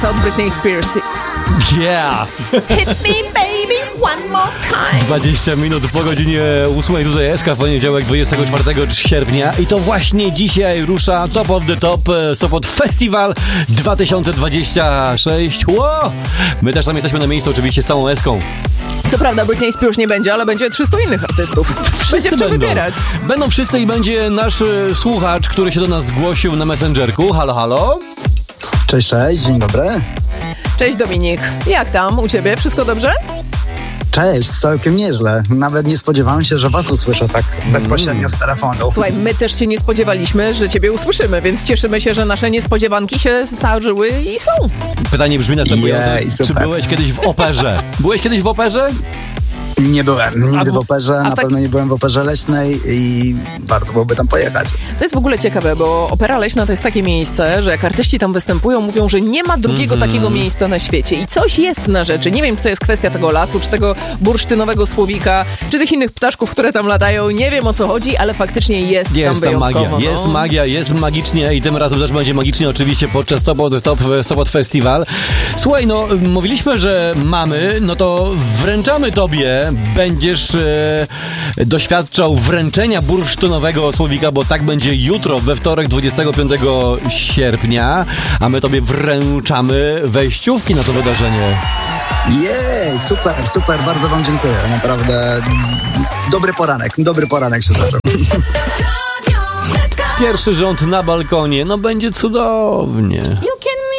To od Britney Spears. Yeah! Hit me baby one more time. 20 minut po godzinie 8 tutaj SK w poniedziałek 24 sierpnia i to właśnie dzisiaj rusza Top of the Top Sopot Festival 2026. Wow! My też tam jesteśmy na miejscu oczywiście z całą Eską. Co prawda Britney Spears nie będzie, ale będzie 300 innych artystów. Będzie w czym wybierać. Będą wszyscy i będzie nasz słuchacz, który się do nas zgłosił na Messengerku. Halo, halo? Cześć, dzień dobry. Cześć Dominik. Jak tam u ciebie? Wszystko dobrze? Cześć, całkiem nieźle. Nawet nie spodziewałem się, że was usłyszę tak bezpośrednio z telefonu. Słuchaj, my też się nie spodziewaliśmy, że ciebie usłyszymy, więc cieszymy się, że nasze niespodziewanki się zdarzyły i są. Pytanie brzmi następująco. Jej, Czy super. byłeś kiedyś w operze? Byłeś kiedyś w operze? Nie byłem nigdy w operze, na tak- pewno nie byłem w operze leśnej i warto byłoby tam pojechać. To jest w ogóle ciekawe, bo Opera Leśna to jest takie miejsce, że jak artyści tam występują, mówią, że nie ma drugiego takiego miejsca na świecie i coś jest na rzeczy. Nie wiem, czy to jest kwestia tego lasu, czy tego bursztynowego słowika, czy tych innych ptaszków, które tam latają. Nie wiem, o co chodzi, ale faktycznie jest tam wyjątkowo. Magia, jest magia, jest magicznie i tym razem też będzie magicznie oczywiście podczas Top of the Top Sopot Festival. Słuchaj, no mówiliśmy, że mamy, no to wręczamy tobie, będziesz doświadczał wręczenia bursztynowego słowika, bo tak będzie jutro, we wtorek 25 sierpnia, a my tobie wręczamy wejściówki na to wydarzenie. Jej, super, bardzo wam dziękuję. Naprawdę dobry poranek się zaczął. Pierwszy rząd na balkonie, no będzie cudownie.